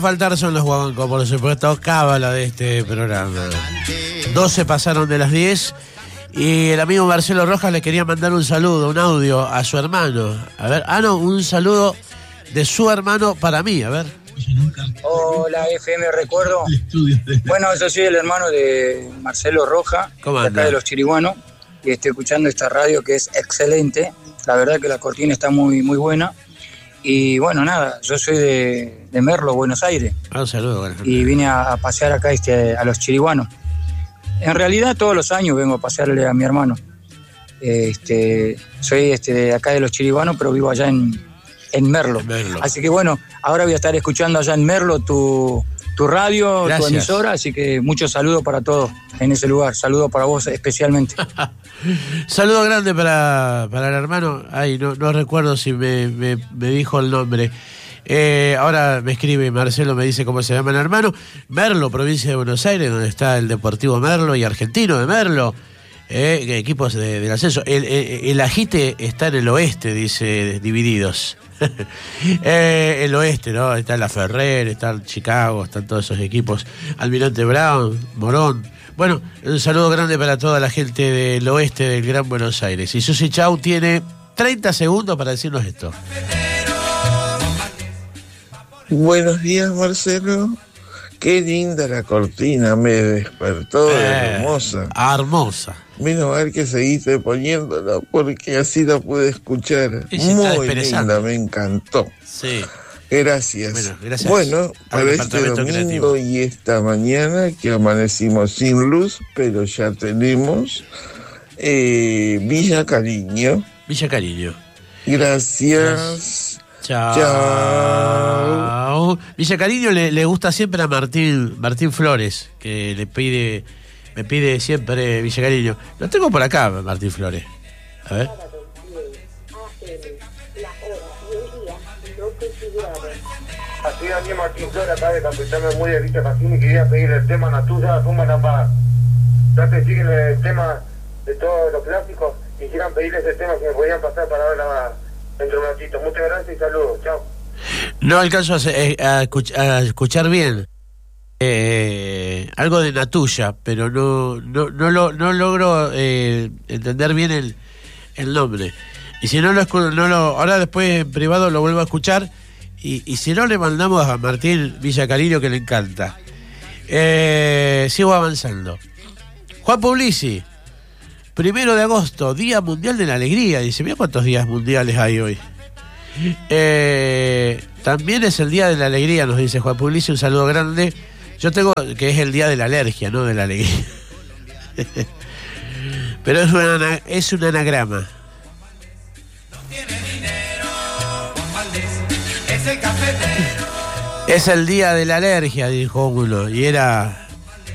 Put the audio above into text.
Faltar son los guaguancos, por supuesto, cábala de este programa. 12 pasaron de las 10 y el amigo Marcelo Rojas le quería mandar un saludo, un audio a su hermano. A ver, un saludo de su hermano para mí, a ver. Hola, FM Recuerdo. Bueno, yo soy el hermano de Marcelo Rojas, de acá de Los Chiriguanos, y estoy escuchando esta radio que es excelente. La verdad que la cortina está muy, muy buena. Y bueno, nada, yo soy de Merlo, Buenos Aires. Un saludo. Y vine a pasear acá a Los Chiriguanos. En realidad todos los años vengo a pasearle a mi hermano. Soy de acá de Los Chiriguanos, pero vivo allá en Merlo. Así que bueno, ahora voy a estar escuchando allá en Merlo tu radio, gracias. Tu emisora, así que muchos saludos para todos en ese lugar. Saludos para vos especialmente. Saludo grande para el hermano. Ay, no recuerdo si me dijo el nombre. Ahora me escribe Marcelo, me dice cómo se llama el hermano. Merlo, provincia de Buenos Aires, donde está el Deportivo Merlo y Argentino de Merlo. Equipos del ascenso. El Ajite está en el oeste, dice Divididos. El oeste, ¿no? Está la Ferrer, está el Chicago, están todos esos equipos. Almirante Brown, Morón. Bueno, un saludo grande para toda la gente del oeste del Gran Buenos Aires. Y Susi Chau tiene 30 segundos para decirnos esto. Buenos días, Marcelo. Qué linda la cortina, me despertó hermosa. Hermosa. Menos mal que seguiste poniéndola porque así la pude escuchar. Muy linda, me encantó. Sí. Gracias. Gracias. Bueno, para este domingo creativo. Y esta mañana que amanecimos sin luz, pero ya tenemos Villa Cariño. Villa Cariño. Gracias. Chao. Villa Cariño le gusta siempre a Martín Flores, que me pide siempre Villa Cariño. Lo tengo por acá, Martín Flores. A ver. Así Daniel Martín Flores, acá de Capitán muy de Villa Casini, quería pedir el tema Natuya, Puma Namba. Ya te siguen el tema de todos los clásicos, quisieran pedirle ese tema si me podían pasar para verla dentro de un ratito. Muchas gracias y saludos, chao. No alcanzo a escuchar bien. Algo de Natuya, pero no logro entender bien el nombre. Y si no ahora después en privado lo vuelvo a escuchar. Y si no, le mandamos a Martín Villa Cariño, que le encanta. Sigo avanzando. Juan Puglisi, 1 de agosto, Día Mundial de la Alegría. Dice, mira cuántos días mundiales hay hoy. También es el Día de la Alegría, nos dice Juan Puglisi. Un saludo grande. Yo tengo que es el Día de la Alergia, no de la alegría. Pero es un anagrama. Es el día de la alergia, dijo uno, y era